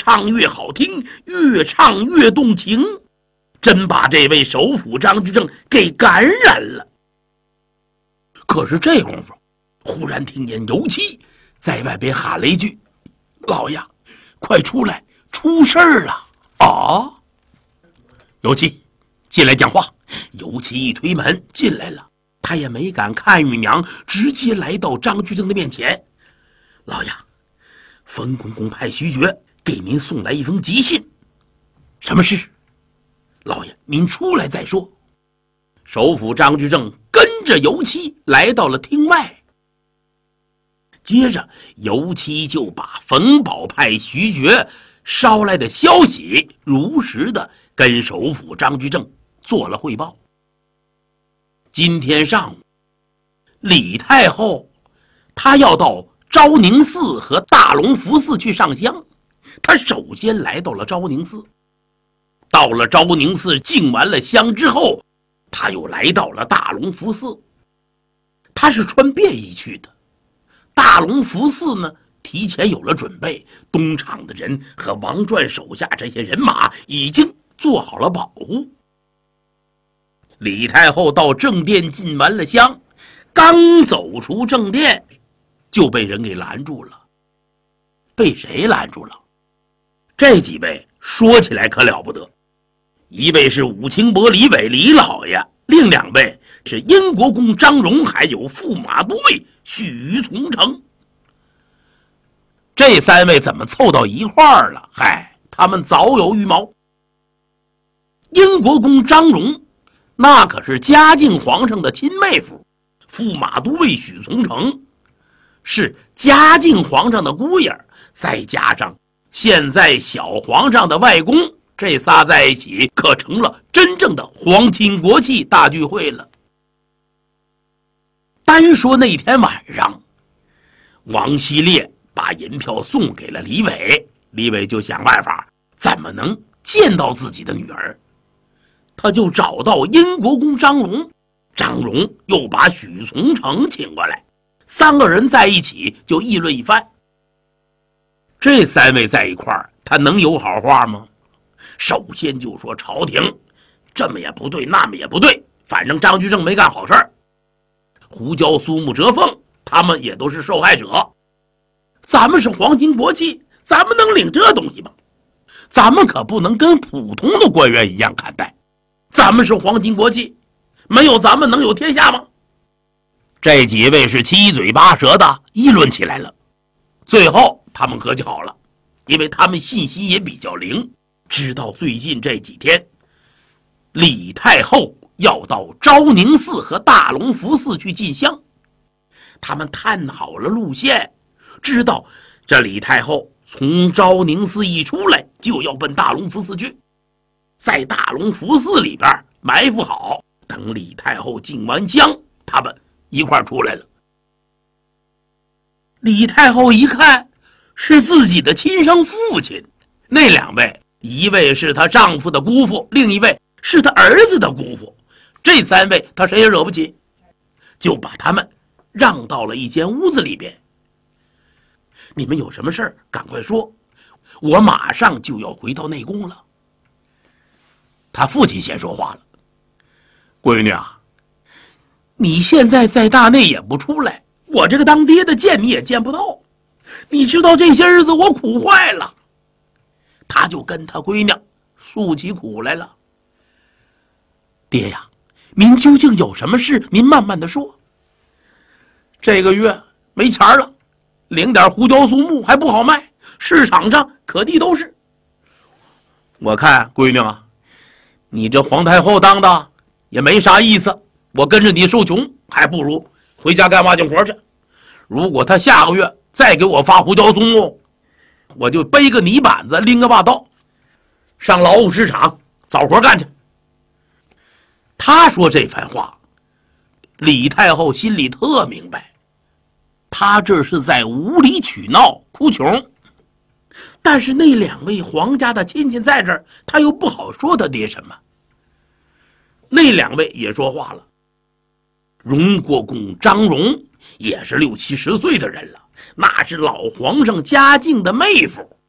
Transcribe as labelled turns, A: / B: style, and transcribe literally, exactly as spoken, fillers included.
A: 唱越好听，越唱越动情，真把这位首辅张居正给感染了。可是这功夫，忽然听见尤七在外边喊了一句：“老爷，快出来，出事儿了！”啊！尤七，进来讲话。尤七一推门进来了，他也没敢看玉娘，直接来到张居正的面前：“老爷，冯公公派徐觉给您送来一封急信。”“什么事？”“老爷，您出来再说。”首辅张居正跟着尤七来到了厅外，接着尤七就把冯保派徐觉捎来的消息如实的跟首辅张居正做了汇报。今天上午，李太后她要到昭宁寺和大隆福寺去上香，她首先来到了昭宁寺。到了昭宁寺敬完了香之后，她又来到了大隆福寺。她是穿便衣去的。大隆福寺呢，提前有了准备，东厂的人和王传手下这些人马已经做好了保护。李太后到正殿进完了香，刚走出正殿，就被人给拦住了。被谁拦住了？这几位说起来可了不得，一位是武清伯李伟李老爷，另两位是英国公张荣，还有驸马都尉许从成。这三位怎么凑到一块儿了？嗨，他们早有预谋。英国公张荣那可是嘉靖皇上的亲妹夫，驸马都尉许从成是嘉靖皇上的姑爷，再加上现在小皇上的外公，这仨在一起可成了真正的皇亲国戚大聚会了。单说那天晚上，王希烈把银票送给了李伟，李伟就想办法怎么能见到自己的女儿，他就找到英国公张荣，张荣又把许从成请过来，三个人在一起就议论一番。这三位在一块儿，他能有好话吗？首先就说朝廷这么也不对，那么也不对，反正张居正没干好事儿。胡椒、苏木、折凤他们也都是受害者，咱们是皇亲国戚，咱们能领这东西吗？咱们可不能跟普通的官员一样看待，咱们是皇亲国戚，没有咱们能有天下吗？这几位是七嘴八舌的议论起来了。最后他们合计好了，因为他们信息也比较灵，知道最近这几天李太后要到昭宁寺和大隆福寺去进香。他们探好了路线，知道这李太后从昭宁寺一出来就要奔大隆福寺去，在大隆福寺里边埋伏好，等李太后进完香，他们一块出来了。李太后一看是自己的亲生父亲，那两位一位是她丈夫的姑父，另一位是她儿子的姑父，这三位她谁也惹不起，就把他们让到了一间屋子里边。你们有什么事儿赶快说，我马上就要回到内宫了。他父亲先说话了：“闺女啊，你现在在大内也不出来，我这个当爹的见你也见不到，你知道这些日子我苦坏了。”他就跟他闺女诉起苦来了。爹呀，您究竟有什么事？您慢慢的说。这个月没钱了，领点胡椒苏木还不好卖，市场上可地都是。我看闺女啊，你这皇太后当的也没啥意思，我跟着你受穷，还不如回家干挖井活去。如果他下个月再给我发胡椒苏木，我就背个泥板子，拎个把刀，上劳务市场找活干去。他说这番话，李太后心里特明白，他这是在无理取闹哭穷。但是那两位皇家的亲戚在这儿，他又不好说他爹什么。那两位也说话了。荣国公张荣也是六七十岁的人了，那是老皇上嘉靖的妹夫，